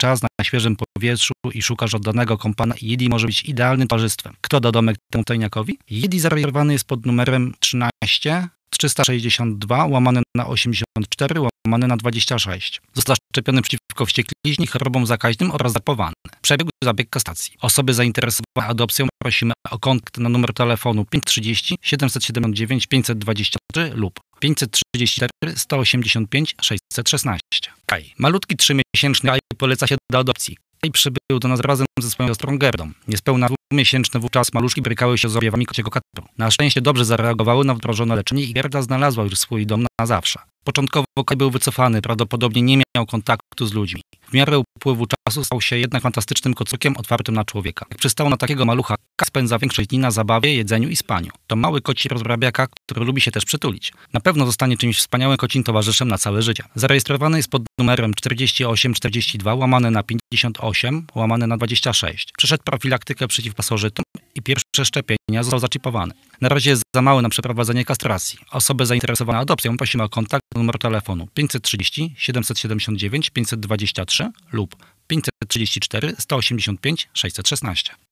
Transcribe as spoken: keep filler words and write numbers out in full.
czas na świeżym powietrzu i szukasz oddanego kompana, Yeti może być idealnym towarzystwem. Kto da domek temu tajniakowi? Yeti zarezerwowany jest pod numerem trzynaście trzysta sześćdziesiąt dwa łamane na osiemdziesiąt cztery łamane na dwadzieścia sześć. Został szczepiony przeciwko wściekliźni, chorobom zakaźnym oraz zapowany. Przebiegł zabieg kastracji. Osoby zainteresowane adopcją prosimy o kontakt na numer telefonu pięćset trzydzieści siedemset siedemdziesiąt dziewięć pięćset dwadzieścia trzy lub pięćset trzydzieści cztery sto osiemdziesiąt pięć sześćset szesnaście. Kaj. Malutki trzymiesięczny Kaj poleca się do adopcji. Kaj przybył do nas razem ze swoją siostrą Gerdą. Niespełna dwumiesięczne wówczas maluszki borykały się z objawami kociego katru. Na szczęście dobrze zareagowały na wdrożone leczenie i Gerda znalazła już swój dom na zawsze. Początkowo Kaj był wycofany, prawdopodobnie nie miał kontaktu z ludźmi. W miarę upływu czasu stał się jednak fantastycznym kocukiem otwartym na człowieka. Jak przystało na takiego malucha, Kaj spędza większość dni na zabawie, jedzeniu i spaniu. To mały koci rozbrabiaka, który lubi się też przytulić. Na pewno zostanie czymś wspaniałym kocim towarzyszem na całe życie. Zarejestrowany jest pod numerem czterdzieści osiem czterdzieści dwa łamane na pięćdziesiąt osiem łamane na dwadzieścia sześć. Przeszedł profilaktykę przeciwpasożytom i pierwsze szczepienia, został zaczipowany. Na razie jest za mały na przeprowadzenie kastracji. Osoby zainteresowane adopcją prosimy o kontakt do numeru telefonu pięćset trzydzieści siedemset siedemdziesiąt dziewięć pięćset dwadzieścia trzy lub pięćset trzydzieści cztery sto osiemdziesiąt pięć sześćset szesnaście.